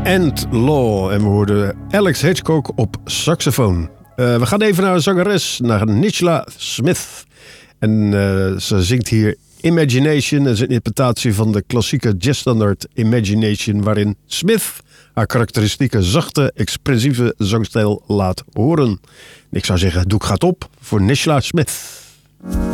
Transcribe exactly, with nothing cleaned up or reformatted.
And Law. En we hoorden Alex Hitchcock op saxofoon. Uh, we gaan even naar een zangeres, naar Nichla Smith. En uh, ze zingt hier Imagination. Dat is een interpretatie van de klassieke jazzstandaard Imagination, waarin Smith haar karakteristieke, zachte, expressieve zangstijl laat horen. En ik zou zeggen, doek gaat op voor Nichla Smith.